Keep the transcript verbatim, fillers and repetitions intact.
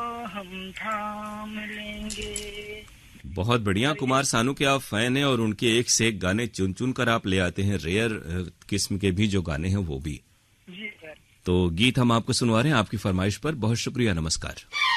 हम थाम लेंगे। बहुत बढ़िया। कुमार सानू के आप फैन हैं और उनके एक से एक गाने चुन चुन कर आप ले आते हैं, रेयर किस्म के भी जो गाने हैं वो भी। जी सर। तो गीत हम आपको सुनवा रहे हैं आपकी फरमाइश पर। बहुत शुक्रिया, नमस्कार।